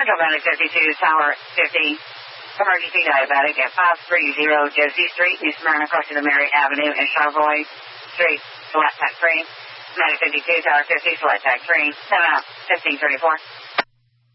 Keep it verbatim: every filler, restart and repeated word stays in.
Central Medic fifty-two, Tower fifty. Emergency diabetic at five thirty Josie Street, New Smyrna, crossing the Marriott Avenue and Charlevoix Street, select tax free. Medic fifty-two, Tower fifty, select tax free. Seven out, fifteen thirty-four.